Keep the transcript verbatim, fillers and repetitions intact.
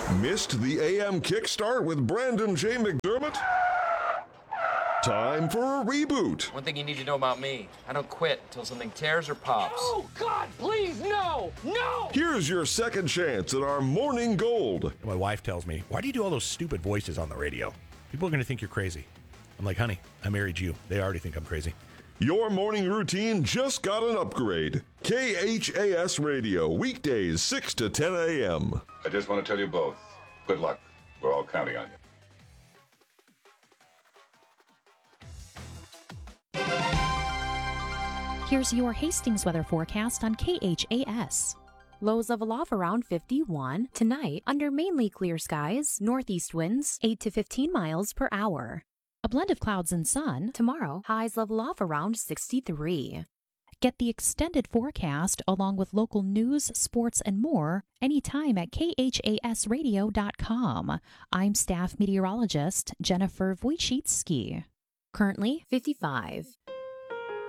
Missed the A M Kickstart with Brandon J. McDermott? Time for a reboot. One thing you need to know about me, I don't quit until something tears or pops. Oh, God, please, no, no! Here's your second chance at our morning gold. My wife tells me, why do you do all those stupid voices on the radio? People are going to think you're crazy. I'm like, honey, I married you. They already think I'm crazy. Your morning routine just got an upgrade. K H A S Radio, weekdays six to ten a.m. I just want to tell you both, good luck. We're all counting on you. Here's your Hastings weather forecast on K H A S. Lows of aloft around fifty-one. Tonight, under mainly clear skies, northeast winds eight to fifteen miles per hour. A blend of clouds and sun. Tomorrow, highs level off around sixty-three. Get the extended forecast along with local news, sports, and more anytime at K H A S radio dot com. I'm staff meteorologist Jennifer Wojcicki. Currently fifty-five.